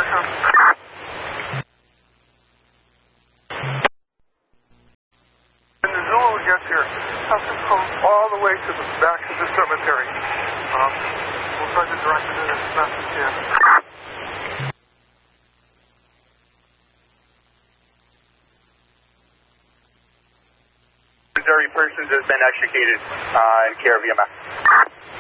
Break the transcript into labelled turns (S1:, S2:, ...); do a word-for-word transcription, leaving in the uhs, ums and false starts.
S1: When the Zulu gets here, have to come all the way to the back of the cemetery. Um, we'll try to direct it in as best we can.
S2: Missouri persons has been extricated uh, in care of E M S.